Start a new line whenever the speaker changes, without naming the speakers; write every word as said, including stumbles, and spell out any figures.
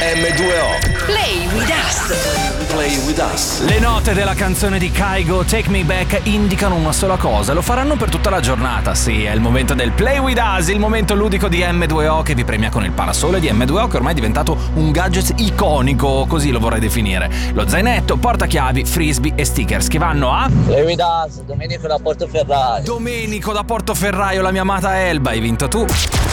emme due o.
Play with us.
Play with us.
Le note della canzone di Kygo, Take Me Back, indicano una sola cosa. Lo faranno per tutta la giornata. Sì, è il momento del Play with us, il momento ludico di emme due o che vi premia con il parasole di emme due o, che ormai è diventato un gadget iconico, così lo vorrei definire. Lo zainetto, portachiavi, frisbee e stickers che vanno a
Play with us, Domenico da Portoferraio.
Domenico da Portoferraio, la mia amata Elba. Hai vinto tu.